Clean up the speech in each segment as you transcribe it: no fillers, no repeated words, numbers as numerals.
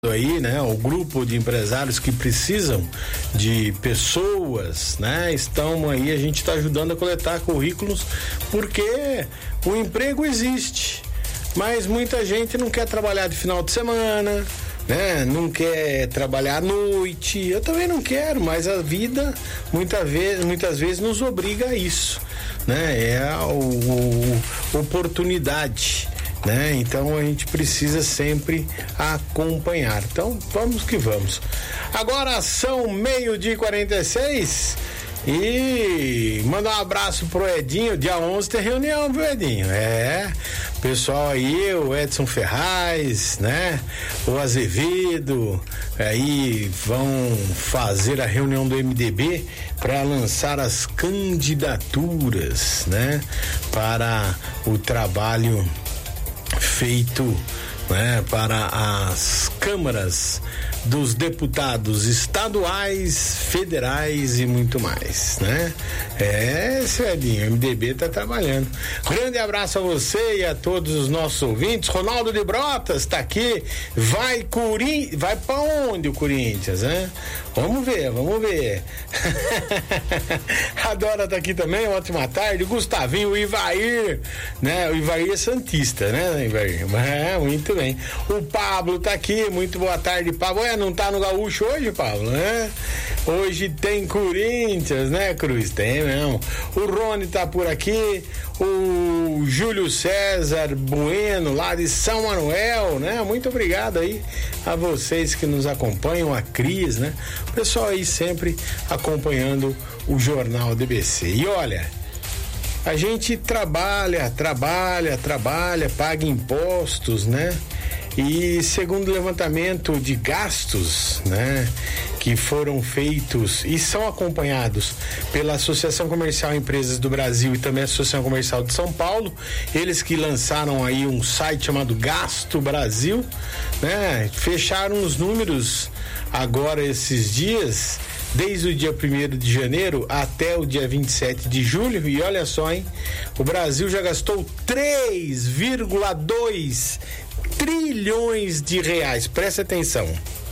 aí, né, o grupo de empresários que precisam de pessoas, né, estão aí, a gente está ajudando a coletar currículos, porque o emprego existe, mas muita gente não quer trabalhar de final de semana, né, não quer trabalhar à noite. Eu também não quero, mas a vida muitas vezes nos obriga a isso, né, é a oportunidade, né? Então a gente precisa sempre acompanhar. Então vamos que vamos. Agora são 12:46 e mandar um abraço pro Edinho. Dia 11 tem reunião, viu, Edinho? Pessoal aí, o Edson Ferraz, né? O Azevedo, aí vão fazer a reunião do MDB para lançar as candidaturas, né? Para o trabalho feito, né, para as câmaras dos deputados estaduais, federais e muito mais, né? Edinho, o MDB tá trabalhando. Grande abraço a você e a todos os nossos ouvintes. Ronaldo de Brotas tá aqui. Vai pra onde o Corinthians, né? Vamos ver. A Dora tá aqui também, ótima tarde. Gustavinho, o Ivair, né? O Ivair é santista, né, Ivair? Muito bem. O Pablo tá aqui, muito boa tarde, Pablo. Não tá no Gaúcho hoje, Pablo, né? Hoje tem Corinthians, né, Cruz? Tem mesmo. O Rony tá por aqui, o Júlio César Bueno, lá de São Manuel, né? Muito obrigado aí a vocês que nos acompanham, a Cris, né? O pessoal aí sempre acompanhando o Jornal DBC. E olha, a gente trabalha, paga impostos, né? E segundo o levantamento de gastos, né, que foram feitos e são acompanhados pela Associação Comercial Empresas do Brasil e também a Associação Comercial de São Paulo, eles que lançaram aí um site chamado Gasto Brasil, né, fecharam os números agora esses dias, desde o dia 1º de janeiro até o dia 27 de julho, e olha só, hein, o Brasil já gastou 3,2 trilhões de reais, presta atenção.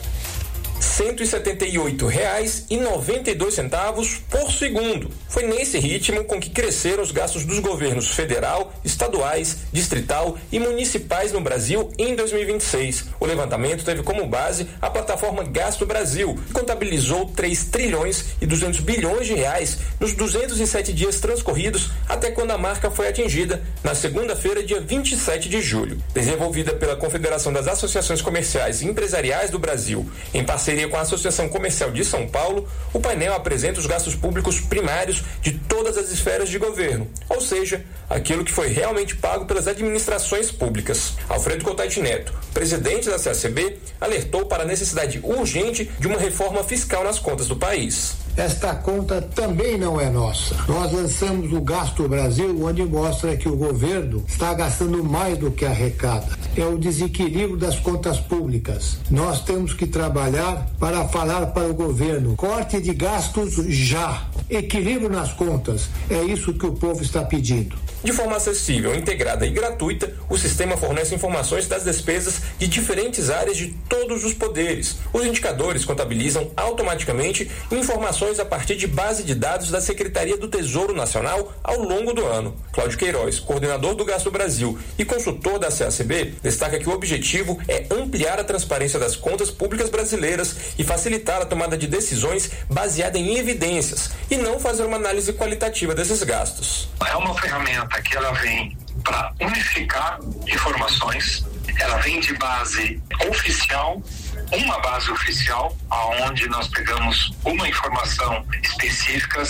R$178,92 por segundo. Foi nesse ritmo com que cresceram os gastos dos governos federal, estaduais, distrital e municipais no Brasil em 2026. O levantamento teve como base a plataforma Gasto Brasil, que contabilizou 3 trilhões e 200 bilhões de reais nos 207 dias transcorridos até quando a marca foi atingida na segunda-feira, dia 27 de julho. Desenvolvida pela Confederação das Associações Comerciais e Empresariais do Brasil, em parceria com a Associação Comercial de São Paulo, o painel apresenta os gastos públicos primários de todas as esferas de governo, ou seja, aquilo que foi realmente pago pelas administrações públicas. Alfredo Contati Neto, presidente da CACB, alertou para a necessidade urgente de uma reforma fiscal nas contas do país. Esta conta também não é nossa. Nós lançamos o Gasto Brasil, onde mostra que o governo está gastando mais do que arrecada. É o desequilíbrio das contas públicas. Nós temos que trabalhar para falar para o governo: corte de gastos já. Equilíbrio nas contas. É isso que o povo está pedindo. De forma acessível, integrada e gratuita, o sistema fornece informações das despesas de diferentes áreas de todos os poderes. Os indicadores contabilizam automaticamente informações a partir de base de dados da Secretaria do Tesouro Nacional ao longo do ano. Cláudio Queiroz, coordenador do Gasto Brasil e consultor da CACB, destaca que o objetivo é ampliar a transparência das contas públicas brasileiras e facilitar a tomada de decisões baseada em evidências e não fazer uma análise qualitativa desses gastos. É uma ferramenta que ela vem para unificar informações, ela vem de base oficial, uma base oficial, aonde nós pegamos uma informação específica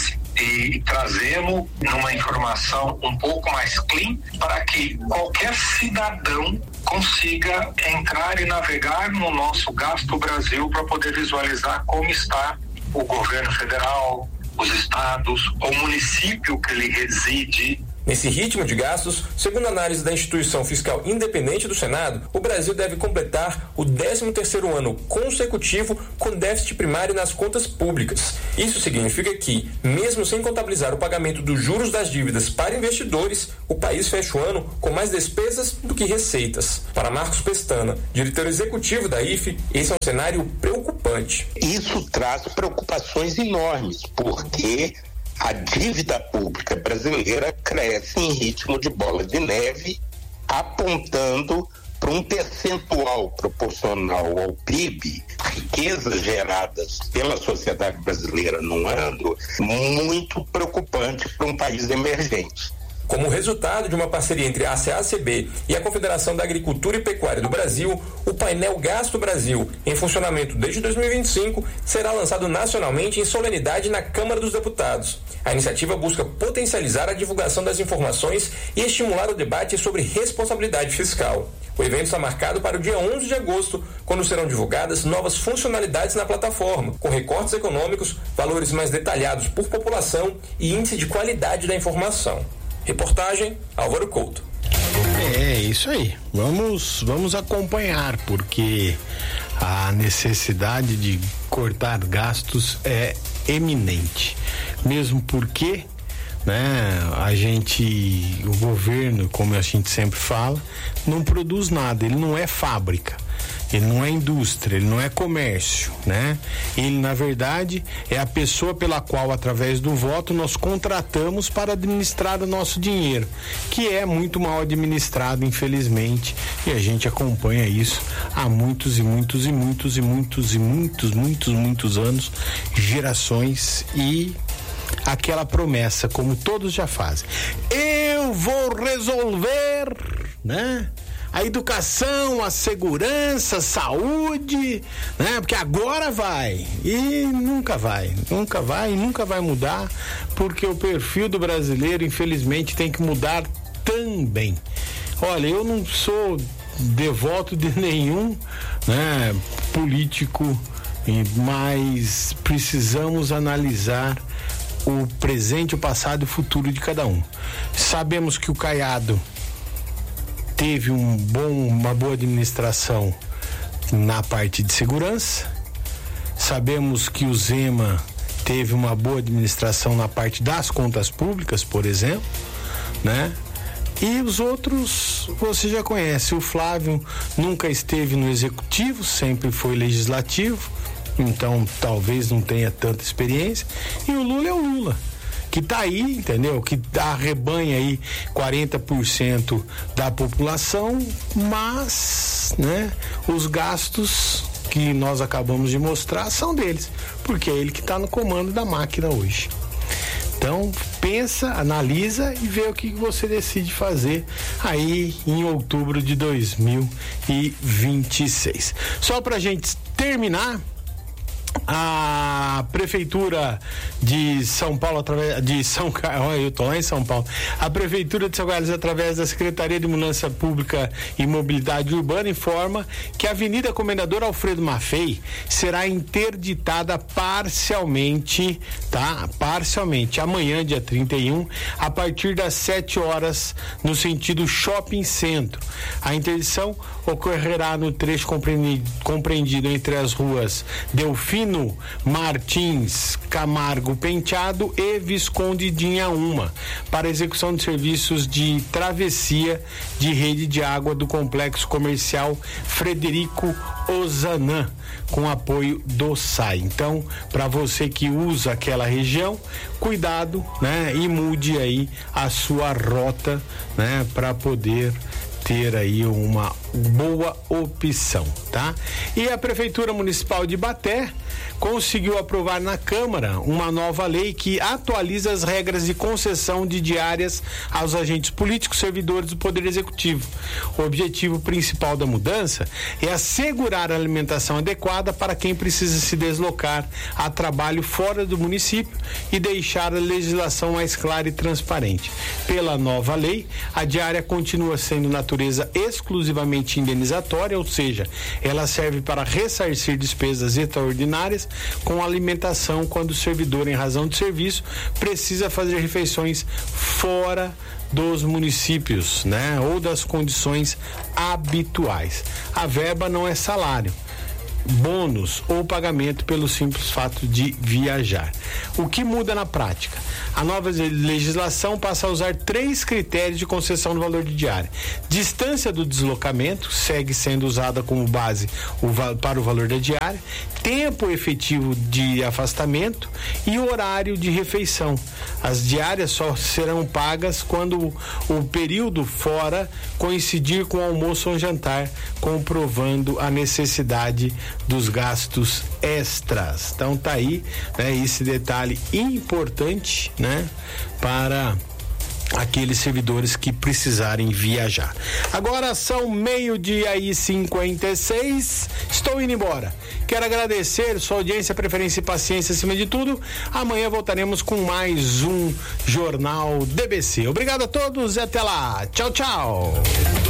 e trazemos uma informação um pouco mais clean para que qualquer cidadão consiga entrar e navegar no nosso Gasto Brasil para poder visualizar como está o governo federal, os estados, o município que ele reside. Nesse ritmo de gastos, segundo a análise da instituição fiscal independente do Senado, o Brasil deve completar o 13º ano consecutivo com déficit primário nas contas públicas. Isso significa que, mesmo sem contabilizar o pagamento dos juros das dívidas para investidores, o país fecha o ano com mais despesas do que receitas. Para Marcos Pestana, diretor executivo da IFE, esse é um cenário preocupante. Isso traz preocupações enormes, porque a dívida pública brasileira cresce em ritmo de bola de neve, apontando para um percentual proporcional ao PIB, riquezas geradas pela sociedade brasileira num ano, muito preocupante para um país emergente. Como resultado de uma parceria entre a ACACB e a Confederação da Agricultura e Pecuária do Brasil, o painel Gasto Brasil, em funcionamento desde 2025, será lançado nacionalmente em solenidade na Câmara dos Deputados. A iniciativa busca potencializar a divulgação das informações e estimular o debate sobre responsabilidade fiscal. O evento está marcado para o dia 11 de agosto, quando serão divulgadas novas funcionalidades na plataforma, com recortes econômicos, valores mais detalhados por população e índice de qualidade da informação. Reportagem Álvaro Couto. É isso aí. Vamos acompanhar, porque a necessidade de cortar gastos é eminente. Mesmo porque, o governo, como a gente sempre fala, não produz nada, ele não é fábrica. Ele não é indústria, ele não é comércio, Ele, na verdade, é a pessoa pela qual, através do voto, nós contratamos para administrar o nosso dinheiro, que é muito mal administrado, infelizmente, e a gente acompanha isso há muitos anos, gerações, e aquela promessa, como todos já fazem: eu vou resolver, a educação, a segurança, a saúde, porque agora vai. E nunca vai mudar, porque o perfil do brasileiro, infelizmente, tem que mudar também. Olha, eu não sou devoto de nenhum político, mas precisamos analisar o presente, o passado e o futuro de cada um. Sabemos que o Caiado teve uma boa administração na parte de segurança. Sabemos que o Zema teve uma boa administração na parte das contas públicas, por exemplo, E os outros você já conhece. O Flávio nunca esteve no executivo, sempre foi legislativo, então talvez não tenha tanta experiência. E o Lula é o Lula, que tá aí, entendeu? Que arrebanha aí 40% da população, mas, os gastos que nós acabamos de mostrar são deles, porque é ele que tá no comando da máquina hoje. Então, pensa, analisa e vê o que você decide fazer aí em outubro de 2026. Só pra gente terminar, a Prefeitura de São Paulo, eu tô lá em São Paulo, a Prefeitura de São Carlos, através da Secretaria de Mudança Pública e Mobilidade Urbana, informa que a Avenida Comendador Alfredo Maffei será interditada parcialmente, amanhã, dia 31, a partir das 7 horas, no sentido Shopping Centro. A interdição ocorrerá no trecho compreendido entre as ruas Delfino Martins Camargo Penteado e Visconde de Inhaúma, para execução de serviços de travessia de rede de água do complexo comercial Frederico Ozanam, com apoio do SAI. Então, para você que usa aquela região, cuidado, e mude aí a sua rota, para poder ter aí uma boa opção, tá? E a Prefeitura Municipal de Ibaté conseguiu aprovar na Câmara uma nova lei que atualiza as regras de concessão de diárias aos agentes políticos, servidores do Poder Executivo. O objetivo principal da mudança é assegurar a alimentação adequada para quem precisa se deslocar a trabalho fora do município e deixar a legislação mais clara e transparente. Pela nova lei, a diária continua sendo natureza exclusivamente puramente indenizatória, ou seja, ela serve para ressarcir despesas extraordinárias com alimentação quando o servidor, em razão de serviço, precisa fazer refeições fora dos municípios, né? Ou das condições habituais. A verba não é salário, bônus ou pagamento pelo simples fato de viajar. O que muda na prática? A nova legislação passa a usar 3 critérios de concessão do valor de diária. Distância do deslocamento segue sendo usada como base para o valor da diária, tempo efetivo de afastamento e horário de refeição. As diárias só serão pagas quando o período fora coincidir com o almoço ou jantar, comprovando a necessidade dos gastos extras. Então tá aí, né, esse detalhe importante, né, para aqueles servidores que precisarem viajar. Agora são 12:56. Estou indo embora. Quero agradecer sua audiência, preferência e paciência acima de tudo. Amanhã voltaremos com mais um Jornal DBC. Obrigado a todos e até lá. Tchau, tchau.